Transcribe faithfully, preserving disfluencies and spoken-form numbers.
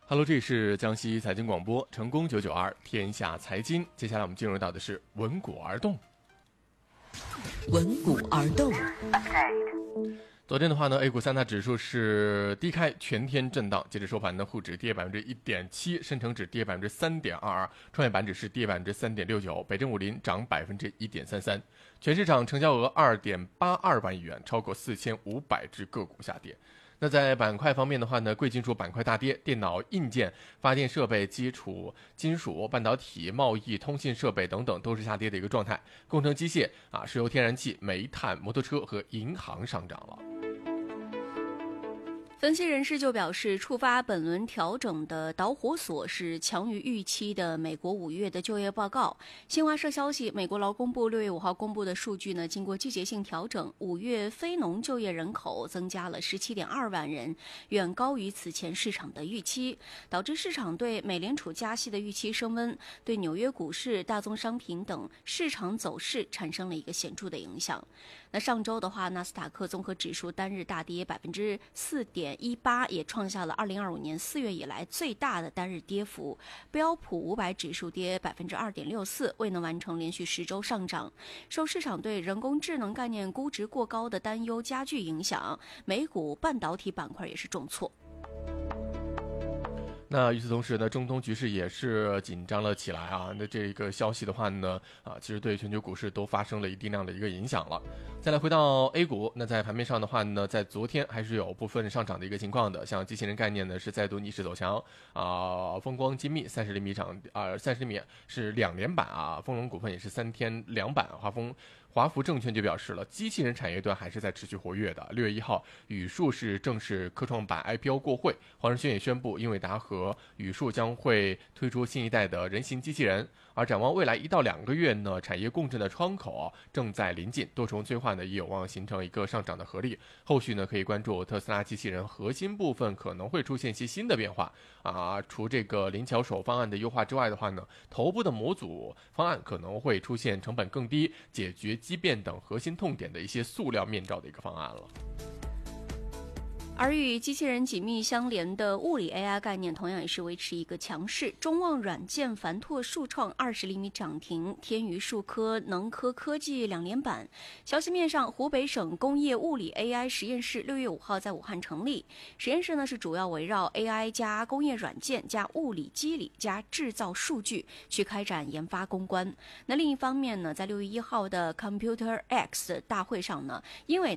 Hello， 这里是江西财经广播，成功九九二天下财经。接下来我们进入到的是闻股而动。 闻股而动。 昨天的话呢 ，A 股三大指数是低开，全天震荡。截至收盘呢，沪指跌百分之一点七，深成指跌百分之三点二二，创业板指是跌百分之三点六九，北证五零涨百分之一点三三。全市场成交额二点八二万亿元，超过四千五百只个股下跌。那在板块方面的话呢，贵金属板块大跌，电脑、硬件、发电设备、基础金属、半导体、贸易、通信设备等等都是下跌的一个状态。工程机械啊、石油天然气、煤炭、摩托车和银行上涨了。 分析人士就表示，触发本轮调整的导火索是强于预期的美国五月的就业报告。新华社消息，美国劳工部六月五号公布的数据呢，经过季节性调整，五月非农就业人口增加了十七点二万人，远高于此前市场的预期，导致市场对美联储加息的预期升温，对纽约股市、大宗商品等市场走势产生了一个显著的影响。那上周的话，纳斯达克综合指数单日大跌百分之四点一八，也创下了二零二五年四月以来最大的单日跌幅。标普五百指数跌百分之二点六四，未能完成连续十周上涨。受市场对人工智能概念估值过高的担忧加剧影响，美股半导体板块也是重挫。 那与此同时呢，中东局势也是紧张了起来啊。那这个消息的话呢，啊，其实对全球股市都发生了一定量的一个影响了。再来回到 A 股，那在盘面上的话呢，在昨天还是有部分上涨的一个情况的，像机器人概念呢是再度逆势走强啊，风光精密三十厘米涨啊，三十厘米是两连板啊，丰隆股份也是三天两板，华丰。华福证券就表示了，机器人产业端还是在持续活跃的。六月一号，宇树是正式科创板 I P O 过会，黄仁勋也宣布，英伟达和宇树将会推出新一代的人形机器人。而展望未来一到两个月呢，产业共振的窗口、啊、正在临近，多重催化呢也有望形成一个上涨的合力。后续呢可以关注特斯拉机器人核心部分可能会出现一些新的变化啊。除这个灵巧手方案的优化之外的话呢，头部的模组方案可能会出现成本更低、解决畸变等核心痛点的一些塑料面罩的一个方案了。 而与机器人紧密相连的物理 A I 概念同样也是维持一个强势。中旺软件、凡拓数创二十厘米涨停，天娱数科、能科科技两连板。消息面上，湖北省工业物理 A I 实验室六月五号在武汉成立。实验室呢是主要围绕 A I 加工业软件加物理机理加制造数据去开展研发攻关。那另一方面呢，在六月一号的 Computer X 大会上呢，英伟